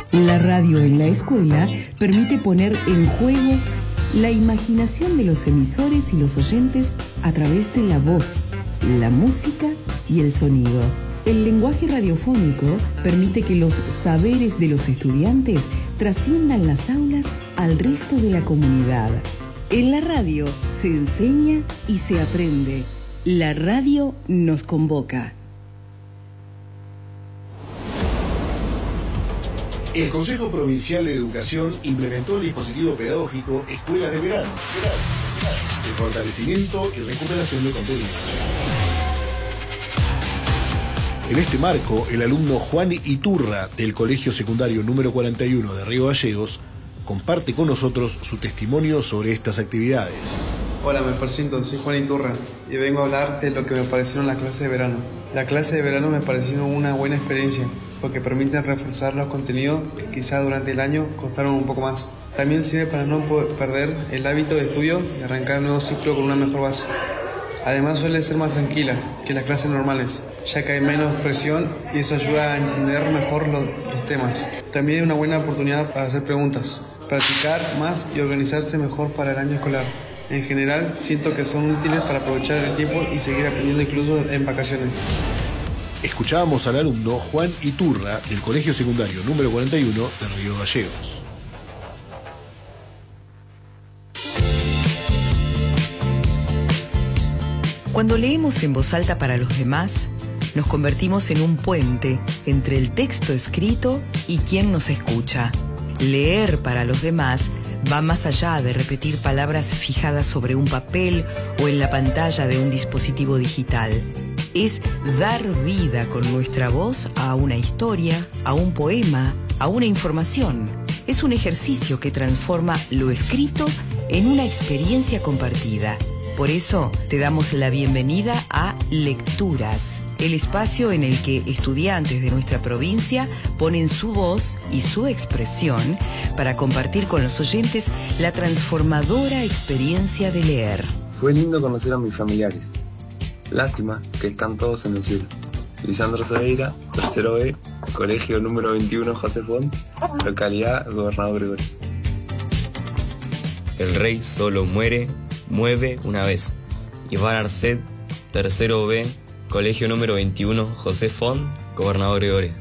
La radio en la escuela permite poner en juego la imaginación de los emisores y los oyentes a través de la voz, la música y el sonido. El lenguaje radiofónico permite que los saberes de los estudiantes trasciendan las aulas al resto de la comunidad. En la radio se enseña y se aprende. La radio nos convoca. El Consejo Provincial de Educación implementó el dispositivo pedagógico Escuelas de Verano, de fortalecimiento y recuperación de contenidos. En este marco, el alumno Juan Iturra del Colegio Secundario número 41 de Río Gallegos comparte con nosotros su testimonio sobre estas actividades. Hola, me presento, soy Juan Iturra y vengo a hablar de lo que me parecieron las clases de verano. Las clases de verano me parecieron una buena experiencia porque permiten reforzar los contenidos que quizás durante el año costaron un poco más. También sirve para no perder el hábito de estudio y arrancar un nuevo ciclo con una mejor base. Además suele ser más tranquila que las clases normales, ya que hay menos presión y eso ayuda a entender mejor los temas. También es una buena oportunidad para hacer preguntas, practicar más y organizarse mejor para el año escolar. En general, siento que son útiles para aprovechar el tiempo y seguir aprendiendo incluso en vacaciones. Escuchábamos al alumno Juan Iturra del Colegio Secundario número 41 de Río Gallegos. Cuando leemos en voz alta para los demás, nos convertimos en un puente entre el texto escrito y quien nos escucha. Leer para los demás va más allá de repetir palabras fijadas sobre un papel o en la pantalla de un dispositivo digital. Es dar vida con nuestra voz a una historia, a un poema, a una información. Es un ejercicio que transforma lo escrito en una experiencia compartida. Por eso te damos la bienvenida a Lecturas, el espacio en el que estudiantes de nuestra provincia ponen su voz y su expresión para compartir con los oyentes la transformadora experiencia de leer. Fue lindo conocer a mis familiares. Lástima que están todos en el cielo. Lisandro Seveira, tercero B, Colegio número 21 José Font, localidad Gobernador Gregorio. El rey solo mueve una vez. Iván Arcet, tercero B, Colegio número 21 José Font, Gobernador Gregorio.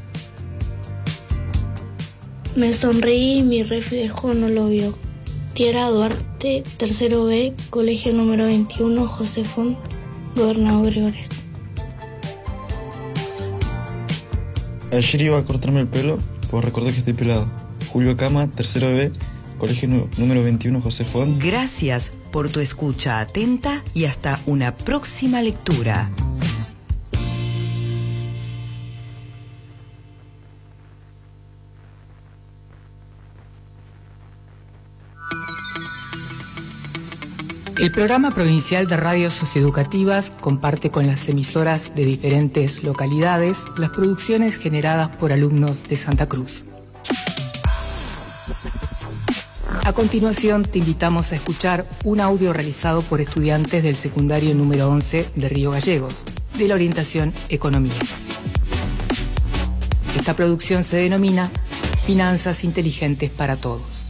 Me sonreí y mi reflejo no lo vio. Tiara Duarte, tercero B, Colegio número 21 José Font, Gobernador Gregorio. Ayer iba a cortarme el pelo, pues recordé que estoy pelado. Julio Cama, tercero B, Colegio número 21 José Font. Gracias por tu escucha atenta y hasta una próxima lectura. El Programa Provincial de Radios Socioeducativas comparte con las emisoras de diferentes localidades las producciones generadas por alumnos de Santa Cruz. A continuación te invitamos a escuchar un audio realizado por estudiantes del secundario número 11 de Río Gallegos, de la orientación Economía. Esta producción se denomina Finanzas Inteligentes para Todos.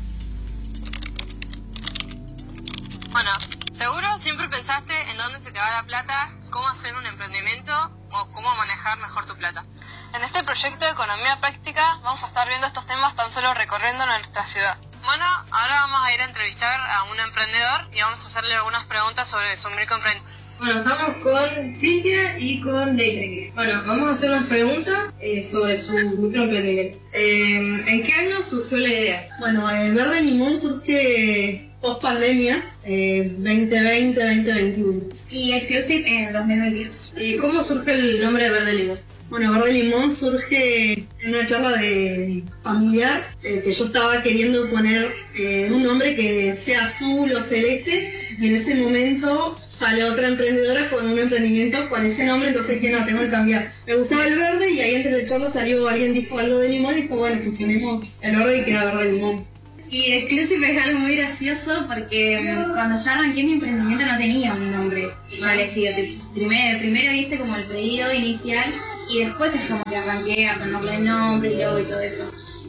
Bueno, seguro siempre pensaste en dónde se te va la plata, cómo hacer un emprendimiento o cómo manejar mejor tu plata. En este proyecto de Economía Práctica vamos a estar viendo estos temas tan solo recorriendo nuestra ciudad. Bueno, ahora vamos a ir a entrevistar a un emprendedor y vamos a hacerle algunas preguntas sobre su microemprendimiento. Bueno, estamos con Cintia y con Leire. Bueno, vamos a hacer unas preguntas sobre su microemprendimiento. ¿En qué año surgió la idea? Bueno, Verde Limón surge post pandemia, 2020-2021. Y Exclusive en 2022. ¿Y cómo surge el nombre de Verde Limón? Bueno, Verde Limón surge en una charla de familiar, que yo estaba queriendo poner un nombre que sea azul o celeste, y en ese momento sale otra emprendedora con un emprendimiento con ese nombre, entonces que no, tengo que cambiar. Me gustaba el verde y ahí entre la charla salió, alguien dijo algo de limón y dijo, bueno, fusionemos el verde y queda Verde Limón. Y Exclusive es algo muy gracioso porque cuando yo arranqué mi emprendimiento no tenía un nombre establecido. Primero hice como el pedido inicial y después es como que arranqué a ponerle el nombre, el logo y todo eso.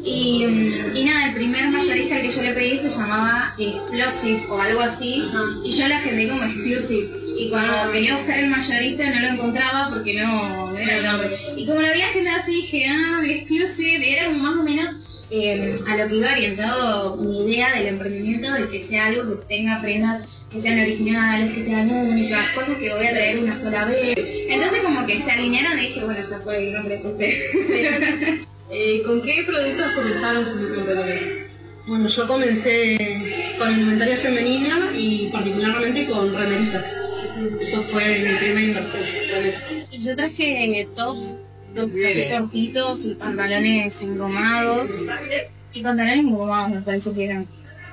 Y nada, el primer mayorista que yo le pedí se llamaba Explosive o algo así, y yo la agendé como Exclusive. Y cuando quería buscar el mayorista no lo encontraba porque no era el nombre. Y como lo había agendado así dije, Exclusive, y era más o menos a lo que iba orientado mi idea del emprendimiento, de que sea algo que tenga prendas que sean originales, que sean únicas, cosas que voy a traer una sola vez. Entonces como que se alinearon y dije, bueno, ya fue, el nombre es este. ¿Con qué productos comenzaron su emprendimiento? Bueno, yo comencé con indumentaria femenina y particularmente con remeritas. Eso fue mi primera inversión, remeras. Y yo traje tops así cortitos y pantalones engomados. Y pantalones engomados me parece que eran.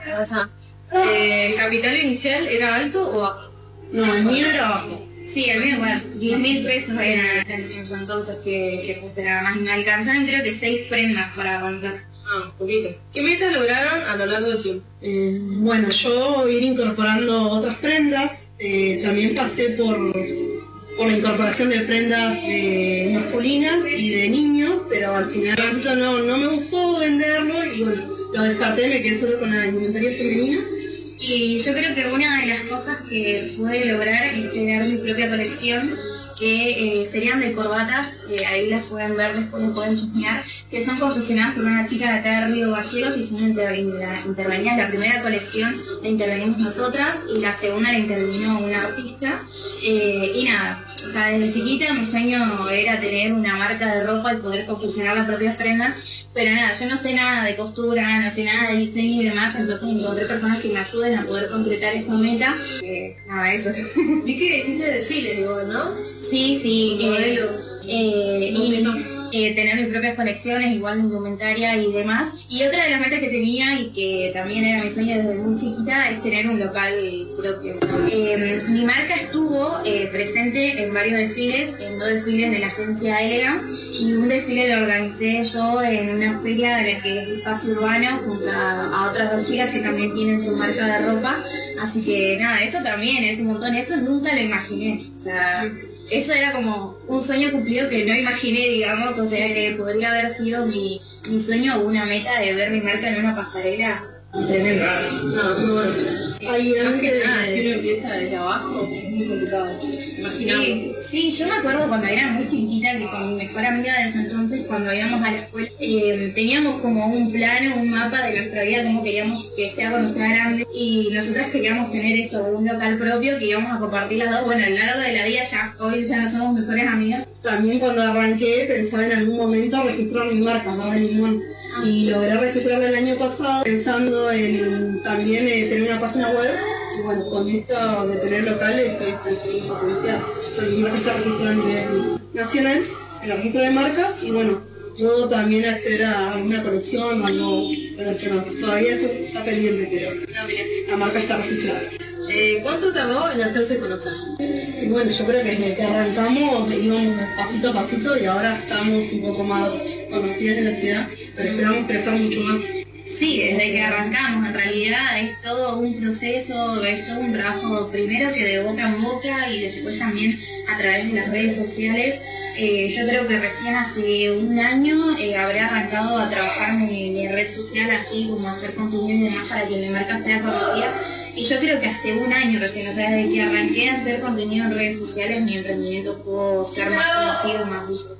¿El capital inicial era alto o bajo? No, el mío era bajo. Sí, el mío, bueno, 10.000 pesos era entonces que puse nada más. Y me alcanzaron creo que 6 prendas para comprar. Poquito. ¿Qué metas lograron a lo largo del tiempo? Bueno, yo ir incorporando otras prendas. También pasé por la incorporación de prendas masculinas y de niños, pero al final no me gustó venderlo y bueno, lo descarté, me quedé solo con la indumentaria femenina. Y yo creo que una de las cosas que pude lograr es tener mi propia colección, que serían de corbatas, ahí las pueden ver, después las pueden chusmear, que son confeccionadas por una chica de acá de Río Gallegos y son intervenidas. La primera colección la intervenimos nosotras y la segunda la intervino una artista. Y nada, o sea, desde chiquita mi sueño era tener una marca de ropa y poder confeccionar las propias prendas, pero nada, yo no sé nada de costura, no sé nada de diseño y demás, entonces encontré personas que me ayuden a poder concretar esa meta. Nada, eso. Sí que hiciste desfiles, digo, ¿no? Sí, modelos. Tener mis propias colecciones, igual de indumentaria y demás. Y otra de las metas que tenía y que también era mi sueño desde muy chiquita es tener un local propio. Mi marca estuvo presente en varios desfiles, en 2 desfiles de la agencia Elegance y un desfile lo organicé yo en una feria de la que es Espacio Urbano junto a otras 2 chicas que también tienen su marca de ropa. Así que nada, eso también es un montón, eso nunca lo imaginé. O sea, eso era como un sueño cumplido que no imaginé, digamos, o sea, que podría haber sido mi sueño o una meta de ver mi marca en una pasarela. Tremendo. No, muy bueno. Ahí si uno empieza desde abajo, es muy complicado. Sí, yo me acuerdo cuando era muy chiquita que con mi mejor amiga de ese entonces, cuando íbamos a la escuela, teníamos como un plano, un mapa de nuestra vida, como queríamos que sea cuando sea grande, y nosotras queríamos tener eso, un local propio que íbamos a compartir las dos. Bueno, a lo largo de la vida hoy ya no somos mejores amigas. También cuando arranqué pensaba en algún momento registrar mi marca, ¿no? De limón. Y logré registrarla el año pasado pensando en también tener una página web. Y bueno, con esto de tener locales estoy pensando potenciar. Mi marca está registrada a nivel nacional, el registro de marcas, y bueno, luego también acceder a una colección o algo relacionado. Todavía eso está pendiente, pero la marca está registrada. ¿Cuánto tardó en hacerse conocer? Y bueno, yo creo que desde que arrancamos íbamos pasito a pasito y ahora estamos un poco más conocidas en la ciudad, pero esperamos crecer mucho más. Sí, desde que arrancamos, en realidad es todo un proceso, es todo un trabajo primero que de boca en boca y después también a través de las redes sociales. Yo creo que recién hace un año habré arrancado a trabajar mi red social, así como hacer contenido y demás para que mi marca sea conocida. Y yo creo que hace un año recién, o sea, desde que arranqué a hacer contenido en redes sociales, mi emprendimiento pudo ser más conocido, más visto.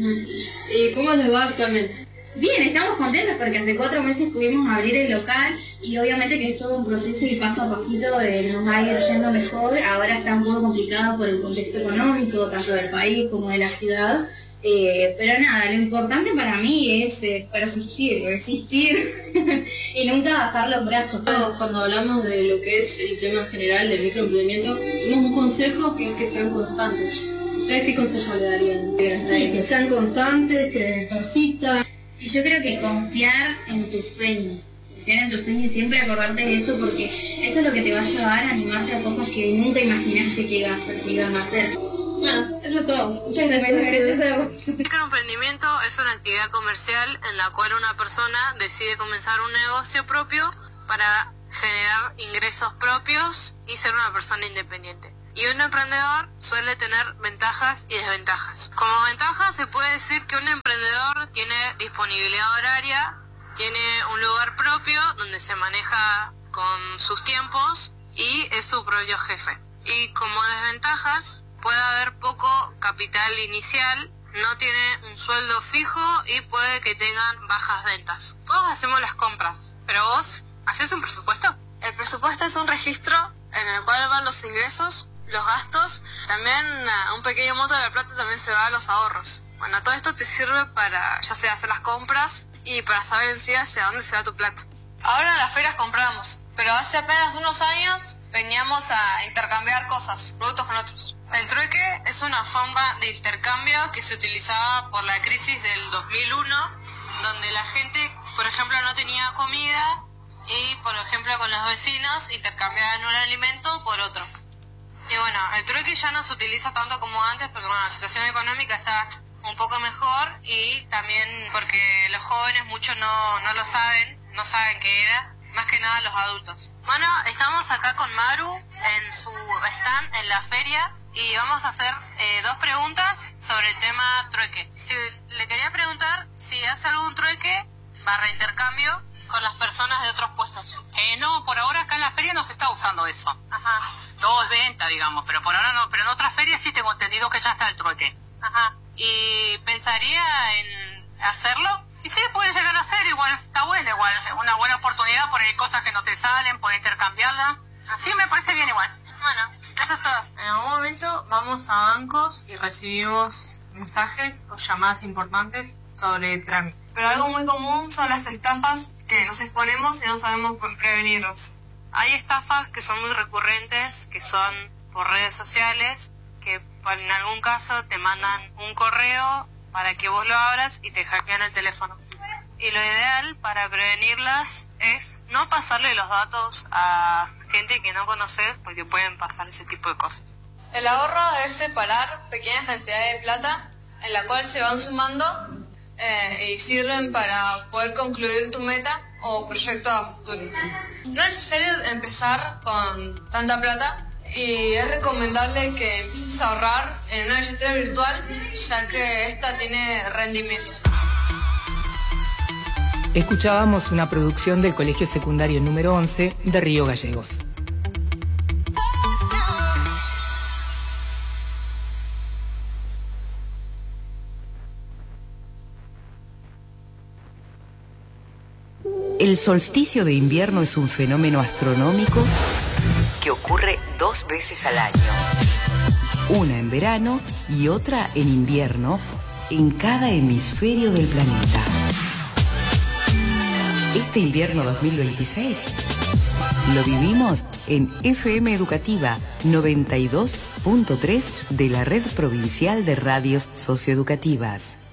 ¿Y cómo les va actualmente? Bien, estamos contentos porque hace 4 meses pudimos abrir el local y obviamente que es todo un proceso y paso a pasito nos va a ir yendo mejor. Ahora está un poco complicado por el contexto económico, tanto del país como de la ciudad. Pero nada, lo importante para mí es persistir, resistir y nunca bajar los brazos. Cuando hablamos de lo que es el tema general del microemprendimiento, tenemos un consejo que es que sean constantes. ¿Ustedes qué consejo le darían? Sí, que sean constantes, que persistan. Y yo creo que confiar en tu sueño. Confiar en tu sueño y siempre acordarte de eso porque eso es lo que te va a llevar a animarte a cosas que nunca imaginaste que iban a hacer. Bueno, eso es todo. Muchas gracias. El microemprendimiento es una actividad comercial en la cual una persona decide comenzar un negocio propio para generar ingresos propios y ser una persona independiente. Y un emprendedor suele tener ventajas y desventajas. Como ventaja se puede decir que un emprendedor tiene disponibilidad horaria, Tiene un lugar propio donde se maneja con sus tiempos y es su propio jefe. Y como desventajas, puede haber poco capital inicial, no tiene un sueldo fijo y puede que tengan bajas ventas. Todos hacemos las compras, pero vos, ¿haces un presupuesto? El presupuesto es un registro en el cual van los ingresos, los gastos, también un pequeño monto de la plata también se va a los ahorros. Bueno, todo esto te sirve para, ya sea hacer las compras y para saber en sí hacia dónde se va tu plata. Ahora en las ferias compramos, pero hace apenas unos años veníamos a intercambiar cosas, productos con otros. El trueque es una forma de intercambio que se utilizaba por la crisis del 2001, donde la gente, por ejemplo, no tenía comida y, por ejemplo, con los vecinos intercambiaban un alimento por otro. Y bueno, el trueque ya no se utiliza tanto como antes porque bueno, la situación económica está un poco mejor y también porque los jóvenes muchos no lo saben, no saben qué era, más que nada los adultos. Bueno, estamos acá con Maru en su stand en la feria y vamos a hacer 2 preguntas sobre el tema trueque. Le quería preguntar si hace algún trueque / intercambio con las personas de otros puestos. No, por ahora acá en la feria no se está usando eso. Ajá. Todo es venta, digamos, pero por ahora no. Pero en otras ferias sí tengo entendido que ya está el trueque. Ajá. ¿Y pensaría en hacerlo? Y sí, puede llegar a ser, igual, está bueno, igual. Una buena oportunidad por cosas que no te salen, por intercambiarla. Sí, me parece bien igual. Bueno, eso es todo. En algún momento vamos a bancos y recibimos mensajes o llamadas importantes sobre trámite. Pero algo muy común son las estafas que nos exponemos y no sabemos prevenirlos. Hay estafas que son muy recurrentes, que son por redes sociales, que en algún caso te mandan un correo para que vos lo abras y te hackean el teléfono. Y lo ideal para prevenirlas es no pasarle los datos a gente que no conoces porque pueden pasar ese tipo de cosas. El ahorro es separar pequeñas cantidades de plata en la cual se van sumando y sirven para poder concluir tu meta o proyecto a futuro. No es necesario empezar con tanta plata y es recomendable que empieces a ahorrar en una billetera virtual ya que esta tiene rendimientos. Escuchábamos una producción del Colegio Secundario número 11 de Río Gallegos. El solsticio de invierno es un fenómeno astronómico que ocurre 2 veces al año. Una en verano y otra en invierno en cada hemisferio del planeta. Este invierno 2026 lo vivimos en FM Educativa 92.3 de la Red Provincial de Radios Socioeducativas.